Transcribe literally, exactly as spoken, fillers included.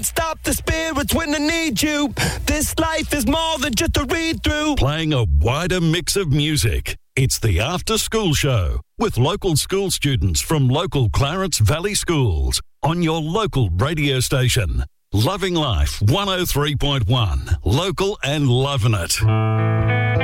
Stop the spirits when they need you. This life is more than just a read-through. Playing a wider mix of music. It's the After School Show with local school students from local Clarence Valley schools on your local radio station. Loving Life one oh three point one. Local and loving it.